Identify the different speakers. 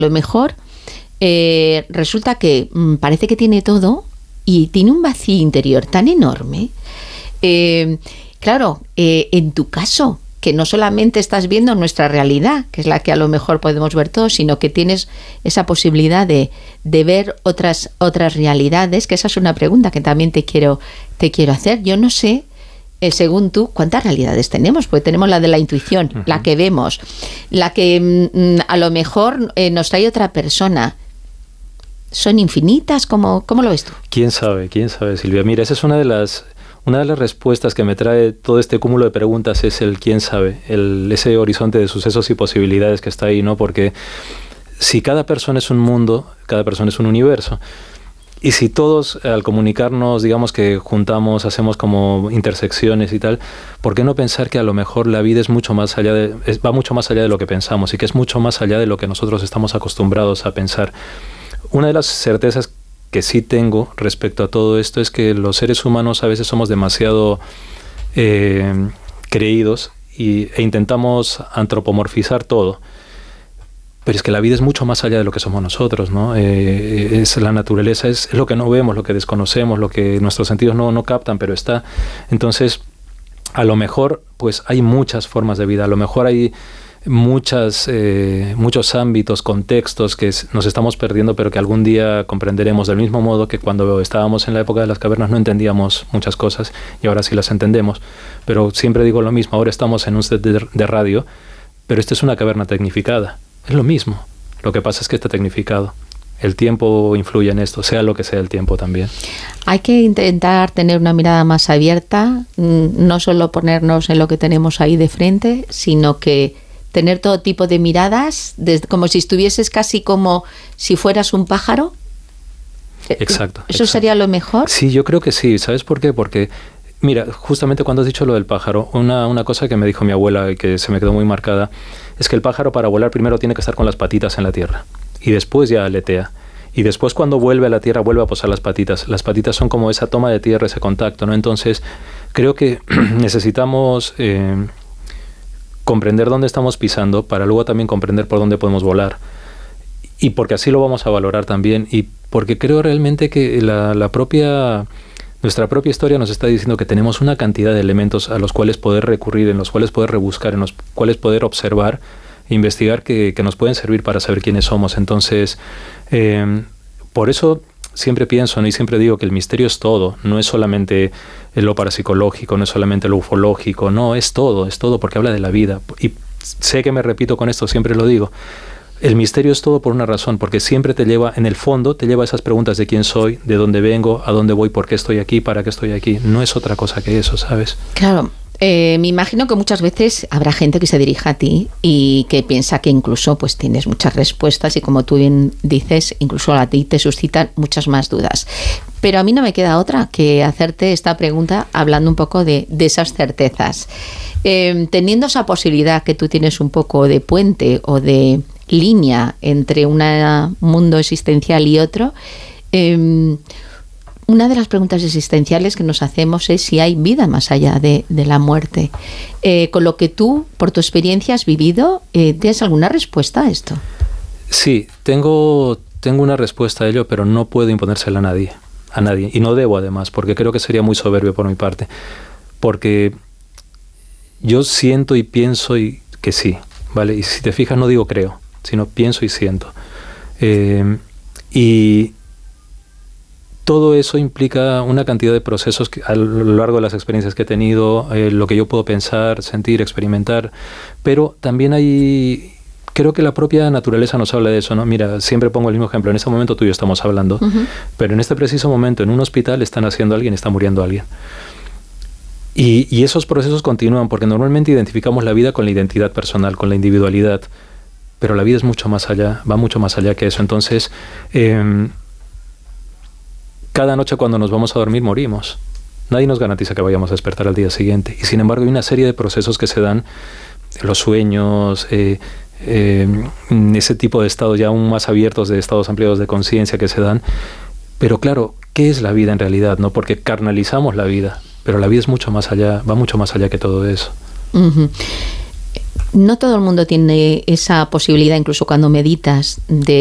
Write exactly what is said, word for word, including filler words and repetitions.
Speaker 1: lo mejor eh, resulta que mmm, parece que tiene todo y tiene un vacío interior tan enorme. Eh, claro, eh, en tu caso, que no solamente estás viendo nuestra realidad, que es la que a lo mejor podemos ver todos, sino que tienes esa posibilidad de, de ver otras, otras realidades, que esa es una pregunta que también te quiero, te quiero hacer. Yo no sé, eh, según tú, ¿cuántas realidades tenemos? Porque tenemos la de la intuición, uh-huh. la que vemos, la que mm, a lo mejor eh, nos trae otra persona. ¿Son infinitas? ¿Cómo, cómo lo ves tú?
Speaker 2: ¿Quién sabe? ¿Quién sabe, Silvia? Mira, esa es una de las... Una de las respuestas que me trae todo este cúmulo de preguntas es el quién sabe, el, ese horizonte de sucesos y posibilidades que está ahí, ¿no? Porque si cada persona es un mundo, cada persona es un universo. Y si todos al comunicarnos, digamos que juntamos, hacemos como intersecciones y tal, ¿por qué no pensar que a lo mejor la vida es mucho más allá de, es, va mucho más allá de lo que pensamos y que es mucho más allá de lo que nosotros estamos acostumbrados a pensar? Una de las certezas que sí tengo respecto a todo esto es que los seres humanos a veces somos demasiado eh, creídos y, e intentamos antropomorfizar todo. Pero es que la vida es mucho más allá de lo que somos nosotros, ¿no? Eh, es la naturaleza, es, es lo que no vemos, lo que desconocemos, lo que nuestros sentidos no, no captan, pero está. Entonces, a lo mejor, pues hay muchas formas de vida, a lo mejor hay muchas, eh, muchos ámbitos, contextos que nos estamos perdiendo, pero que algún día comprenderemos, del mismo modo que cuando estábamos en la época de las cavernas no entendíamos muchas cosas y ahora sí las entendemos. Pero siempre digo lo mismo, ahora estamos en un set de, de radio, pero esta es una caverna tecnificada. Es lo mismo. Lo que pasa es que está tecnificado. El tiempo influye en esto, sea lo que sea el tiempo también.
Speaker 1: Hay que intentar tener una mirada más abierta, no solo ponernos en lo que tenemos ahí de frente, sino que tener todo tipo de miradas, desde, como si estuvieses casi como si fueras un pájaro.
Speaker 2: Exacto.
Speaker 1: ¿Eso
Speaker 2: exacto.
Speaker 1: sería lo mejor?
Speaker 2: Sí, yo creo que sí. ¿Sabes por qué? Porque, mira, justamente cuando has dicho lo del pájaro, una, una cosa que me dijo mi abuela y que se me quedó muy marcada, es que el pájaro para volar primero tiene que estar con las patitas en la tierra y después ya aletea. Y después cuando vuelve a la tierra vuelve a posar las patitas. Las patitas son como esa toma de tierra, ese contacto, ¿no? Entonces, creo que necesitamos... Eh, comprender dónde estamos pisando para luego también comprender por dónde podemos volar y porque así lo vamos a valorar también y porque creo realmente que la, la propia nuestra propia historia nos está diciendo que tenemos una cantidad de elementos a los cuales poder recurrir, en los cuales poder rebuscar, en los cuales poder observar e investigar que, que nos pueden servir para saber quiénes somos. Entonces, eh, por eso siempre pienso, ¿no? Y siempre digo que el misterio es todo, no es solamente lo parapsicológico, no es solamente lo ufológico, no, es todo, es todo porque habla de la vida. Y sé que me repito con esto, siempre lo digo, el misterio es todo por una razón, porque siempre te lleva, en el fondo, te lleva a esas preguntas de quién soy, de dónde vengo, a dónde voy, por qué estoy aquí, para qué estoy aquí. No es otra cosa que eso, ¿sabes?
Speaker 1: Claro. Eh, me imagino que muchas veces habrá gente que se dirija a ti y que piensa que incluso pues tienes muchas respuestas y como tú bien dices, incluso a ti te suscitan muchas más dudas. Pero a mí no me queda otra que hacerte esta pregunta hablando un poco de, de esas certezas. Eh, teniendo esa posibilidad que tú tienes un poco de puente o de línea entre un mundo existencial y otro, eh, una de las preguntas existenciales que nos hacemos es si hay vida más allá de, de la muerte. Eh, con lo que tú, por tu experiencia, has vivido, eh, ¿tienes alguna respuesta a esto?
Speaker 2: Sí, tengo, tengo una respuesta a ello, pero no puedo imponérsela a nadie, a nadie. Y no debo, además, porque creo que sería muy soberbio por mi parte. Porque yo siento y pienso y que sí, ¿vale? Y si te fijas, no digo creo, sino pienso y siento. Eh, y... Todo eso implica una cantidad de procesos que, a lo largo de las experiencias que he tenido, eh, lo que yo puedo pensar, sentir, experimentar, pero también hay, creo que la propia naturaleza nos habla de eso, ¿no? Mira, siempre pongo el mismo ejemplo, en este momento tú y yo estamos hablando, uh-huh. pero en este preciso momento en un hospital está naciendo alguien, está muriendo alguien. Y, y esos procesos continúan porque normalmente identificamos la vida con la identidad personal, con la individualidad, pero la vida es mucho más allá, va mucho más allá que eso. Entonces, eh, cada noche cuando nos vamos a dormir morimos. Nadie nos garantiza que vayamos a despertar al día siguiente. Y sin embargo hay una serie de procesos que se dan, los sueños, eh, eh, ese tipo de estados ya aún más abiertos, de estados ampliados de conciencia que se dan. Pero claro, ¿qué es la vida en realidad? ¿No? Porque carnalizamos la vida, pero la vida es mucho más allá, va mucho más allá que todo eso.
Speaker 1: Uh-huh. no todo el mundo tiene esa posibilidad, incluso cuando meditas, de